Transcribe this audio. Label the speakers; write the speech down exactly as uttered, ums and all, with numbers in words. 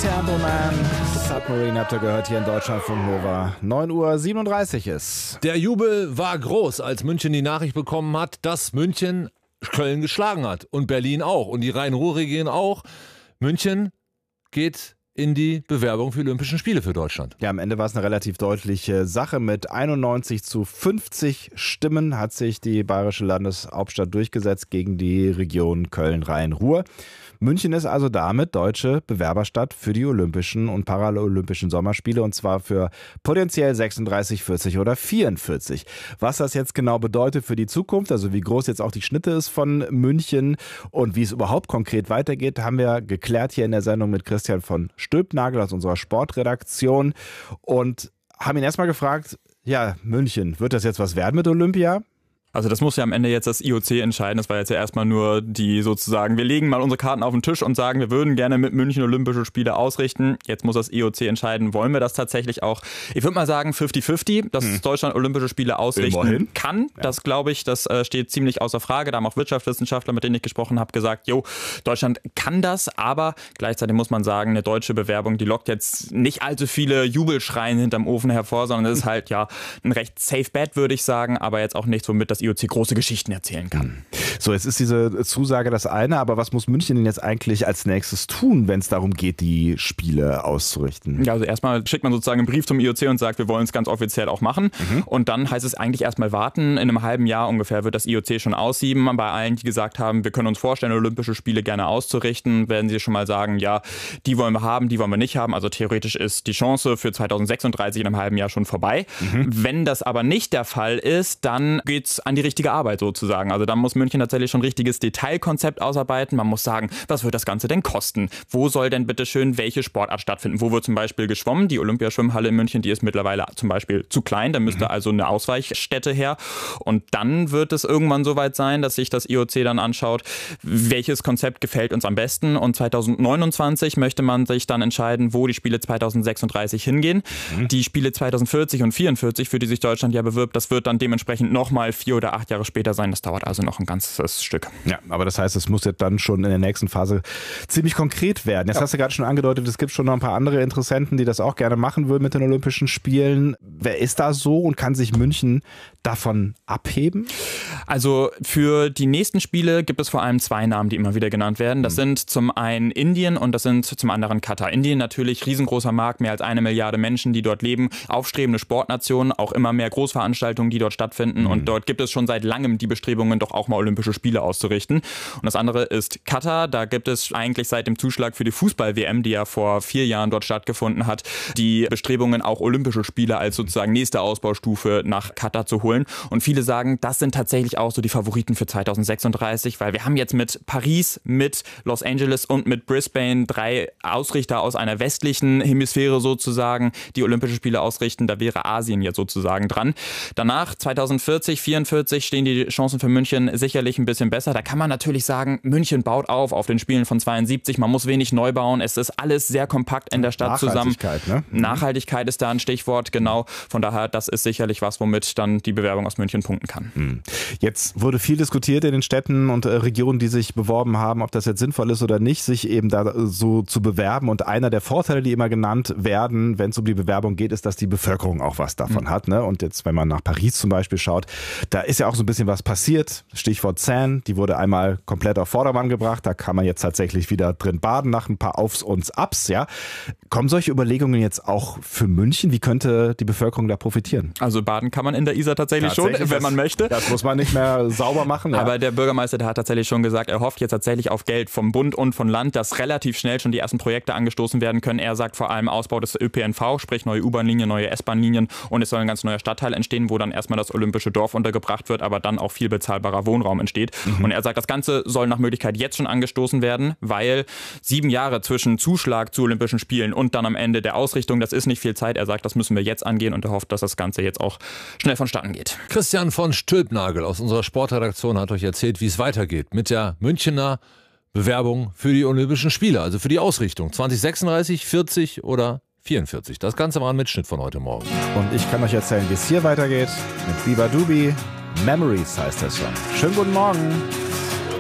Speaker 1: Temple Man, Submarine habt ihr gehört hier in Deutschlandfunk Nova. neun Uhr siebenunddreißig ist.
Speaker 2: Der Jubel war groß, als München die Nachricht bekommen hat, dass München Köln geschlagen hat. Und Berlin auch. Und die Rhein-Ruhr-Region auch. München geht in die Bewerbung für Olympischen Spiele für Deutschland.
Speaker 1: Ja, am Ende war es eine relativ deutliche Sache. Mit einundneunzig zu fünfzig Stimmen hat sich die bayerische Landeshauptstadt durchgesetzt gegen die Region Köln-Rhein-Ruhr. München ist also damit deutsche Bewerberstadt für die Olympischen und Paralympischen Sommerspiele, und zwar für potenziell sechsunddreißig, vierzig oder vierundvierzig. Was das jetzt genau bedeutet für die Zukunft, also wie groß jetzt auch die Schnitte ist von München und wie es überhaupt konkret weitergeht, haben wir geklärt hier in der Sendung mit Christian von Stülpnagel aus unserer Sportredaktion und haben ihn erstmal gefragt, ja, München, wird das jetzt was werden mit Olympia?
Speaker 3: Also das muss ja am Ende jetzt das I O C entscheiden. Das war jetzt ja erstmal nur die sozusagen, wir legen mal unsere Karten auf den Tisch und sagen, wir würden gerne mit München Olympische Spiele ausrichten. Jetzt muss das I O C entscheiden, wollen wir das tatsächlich auch? Ich würde mal sagen fünfzig fünfzig, dass hm. Deutschland Olympische Spiele ausrichten Immerhin. kann. Ja. Das glaube ich, das äh, steht ziemlich außer Frage. Da haben auch Wirtschaftswissenschaftler, mit denen ich gesprochen habe, gesagt, jo, Deutschland kann das, aber gleichzeitig muss man sagen, eine deutsche Bewerbung, die lockt jetzt nicht allzu viele Jubelschreien hinterm Ofen hervor, sondern es ist halt ja ein recht safe bet, würde ich sagen, aber jetzt auch nicht, womit das I O C große Geschichten erzählen kann.
Speaker 1: So, jetzt ist diese Zusage das eine, aber was muss München denn jetzt eigentlich als nächstes tun, wenn es darum geht, die Spiele auszurichten?
Speaker 3: Ja, also erstmal schickt man sozusagen einen Brief zum I O C und sagt, wir wollen es ganz offiziell auch machen. Mhm. Und dann heißt es eigentlich erstmal warten. In einem halben Jahr ungefähr wird das I O C schon aussieben. Bei allen, die gesagt haben, wir können uns vorstellen, Olympische Spiele gerne auszurichten, werden sie schon mal sagen, ja, die wollen wir haben, die wollen wir nicht haben. Also theoretisch ist die Chance für zweitausendsechsunddreißig in einem halben Jahr schon vorbei. Mhm. Wenn das aber nicht der Fall ist, dann geht es an die richtige Arbeit sozusagen. Also da muss München tatsächlich schon ein richtiges Detailkonzept ausarbeiten. Man muss sagen, was wird das Ganze denn kosten? Wo soll denn bitte schön welche Sportart stattfinden? Wo wird zum Beispiel geschwommen? Die Olympiaschwimmhalle in München, die ist mittlerweile zum Beispiel zu klein. Da müsste mhm. also eine Ausweichstätte her. Und dann wird es irgendwann soweit sein, dass sich das I O C dann anschaut, welches Konzept gefällt uns am besten. Und zweitausendneunundzwanzig möchte man sich dann entscheiden, wo die Spiele zweitausendsechsunddreißig hingehen. Mhm. Die Spiele zweitausendvierzig und vierundvierzig, für die sich Deutschland ja bewirbt, das wird dann dementsprechend nochmal vier oder acht Jahre später sein. Das dauert also noch ein ganzes Stück.
Speaker 1: Ja, aber das heißt, es muss jetzt dann schon in der nächsten Phase ziemlich konkret werden. Jetzt ja. hast du gerade schon angedeutet, es gibt schon noch ein paar andere Interessenten, die das auch gerne machen würden mit den Olympischen Spielen. Wer ist da so und kann sich München davon abheben?
Speaker 3: Also für die nächsten Spiele gibt es vor allem zwei Namen, die immer wieder genannt werden. Das mhm. sind zum einen Indien und das sind zum anderen Katar. Indien natürlich riesengroßer Markt, mehr als eine Milliarde Menschen, die dort leben, aufstrebende Sportnation, auch immer mehr Großveranstaltungen, die dort stattfinden mhm. und dort gibt es schon seit langem die Bestrebungen, doch auch mal Olympische Spiele auszurichten. Und das andere ist Katar. Da gibt es eigentlich seit dem Zuschlag für die Fußball-W M, die ja vor vier Jahren dort stattgefunden hat, die Bestrebungen, auch Olympische Spiele als sozusagen nächste Ausbaustufe nach Katar zu holen. Und viele sagen, das sind tatsächlich auch so die Favoriten für zweitausendsechsunddreißig, weil wir haben jetzt mit Paris, mit Los Angeles und mit Brisbane drei Ausrichter aus einer westlichen Hemisphäre sozusagen, die Olympische Spiele ausrichten. Da wäre Asien jetzt sozusagen dran. Danach zweitausendvierzig, vierundvierzig stehen die Chancen für München sicherlich ein bisschen besser. Da kann man natürlich sagen, München baut auf auf den Spielen von zweiundsiebzig. Man muss wenig neu bauen. Es ist alles sehr kompakt in der Stadt zusammen.
Speaker 1: Nachhaltigkeit, ne? Mhm.
Speaker 3: Nachhaltigkeit ist da ein Stichwort, genau. Von daher, das ist sicherlich was, womit dann die Bewerbung aus München punkten kann.
Speaker 1: Mhm. Jetzt wurde viel diskutiert in den Städten und äh, Regionen, die sich beworben haben, ob das jetzt sinnvoll ist oder nicht, sich eben da so zu bewerben. Und einer der Vorteile, die immer genannt werden, wenn es um die Bewerbung geht, ist, dass die Bevölkerung auch was davon mhm. hat. Ne? Und jetzt, wenn man nach Paris zum Beispiel schaut, da ist ja auch so ein bisschen was passiert. Stichwort Seine, die wurde einmal komplett auf Vordermann gebracht. Da kann man jetzt tatsächlich wieder drin baden nach ein paar Aufs und Abs. Ja? Kommen solche Überlegungen jetzt auch für München? Wie könnte die Bevölkerung da profitieren?
Speaker 3: Also baden kann man in der Isar tatsächlich, tatsächlich schon, wenn man möchte.
Speaker 1: Das muss man nicht mehr sauber machen. Ja.
Speaker 3: Aber der Bürgermeister, der hat tatsächlich schon gesagt, er hofft jetzt tatsächlich auf Geld vom Bund und von Land, dass relativ schnell schon die ersten Projekte angestoßen werden können. Er sagt vor allem Ausbau des Ö P N V, sprich neue U-Bahn-Linien, neue S-Bahn-Linien, und es soll ein ganz neuer Stadtteil entstehen, wo dann erstmal das Olympische Dorf untergebracht wird, aber dann auch viel bezahlbarer Wohnraum entsteht. Mhm. Und er sagt, das Ganze soll nach Möglichkeit jetzt schon angestoßen werden, weil sieben Jahre zwischen Zuschlag zu Olympischen Spielen und dann am Ende der Ausrichtung, das ist nicht viel Zeit. Er sagt, das müssen wir jetzt angehen, und er hofft, dass das Ganze jetzt auch schnell vonstatten geht.
Speaker 2: Christian von Stülpnagel aus unserer Sportredaktion hat euch erzählt, wie es weitergeht mit der Münchner Bewerbung für die Olympischen Spiele, also für die Ausrichtung zweitausendsechsunddreißig, vierzig oder vierundvierzig. Das Ganze war ein Mitschnitt von heute Morgen.
Speaker 1: Und ich kann euch erzählen, wie es hier weitergeht mit Biba Dubi. Memories heißt der Song. Schönen guten Morgen.